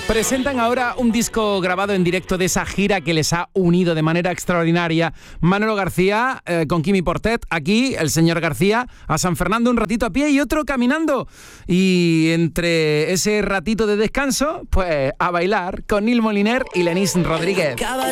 Presentan ahora un disco grabado en directo de esa gira que les ha unido de manera extraordinaria Manolo García con Quimi Portet. Aquí el señor García a San Fernando un ratito a pie y otro caminando. Y entre ese ratito de descanso, pues a bailar con Nil Moliner y Lenís Rodríguez.